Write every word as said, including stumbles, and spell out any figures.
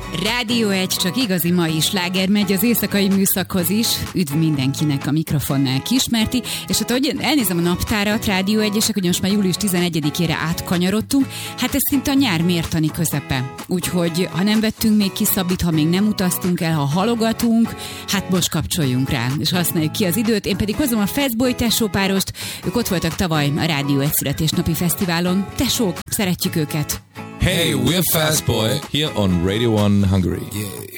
Rádió egy, csak igazi mai sláger megy az éjszakai műszakhoz is. Üdv mindenkinek a mikrofonnál Kismerti. És hát ahogy elnézem a naptárat, Rádió egyesek, hogy most már július tizenegyedikére átkanyarodtunk, hát ez szinte a nyár mértani közepe. Úgyhogy ha nem vettünk még ki Szabit, ha még nem utaztunk el, ha halogatunk, hát most kapcsoljunk rá, és használjuk ki az időt. Én pedig hozom a Fastboy tesópárost, ők ott voltak tavaly a Rádió egy születésnapi fesztiválon. Tesók, szeretjük őket! Hey, we're Fastboy here on Radio one Hungary. Yeah.